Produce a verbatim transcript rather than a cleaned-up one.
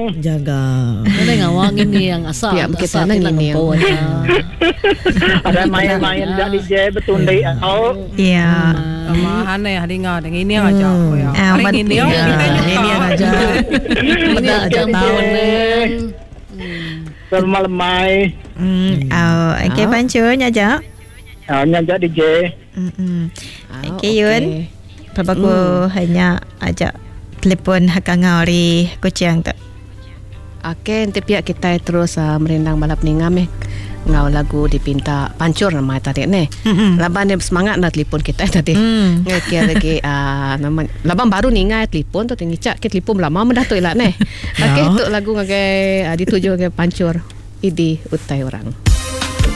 Jaga. Ada ngawang ini yang asal. Ya, kita nang ini. Ada main-main jadi je betul deh. Oh. Ya. Kamahan ya hari ngah dengan ini yang aja aku ya. Ah, Hari ini yang kita Ini yang aja. Ini aja tahun nih. Lemai-lemai. Hmm. Oh, okey pancun aja. Ah, nyajak D J. Hmm. Okey Yun. Papaku hanya ajak telefon hakang ngari kucing tu. Okey, nanti pihak kita terus uh, merendang balap ningam eh. Ngau lagu dipinta pancur nama tadi ni. Laban dia semangat nak telefon kita tadi. Hmm. Ngekir lagi uh, nama laban baru ni ngai telefon tu tingicak ke telefon lama mendatuk lah ni. Okey, tu lagu ngagai uh, dituju ke pancur idi utai orang.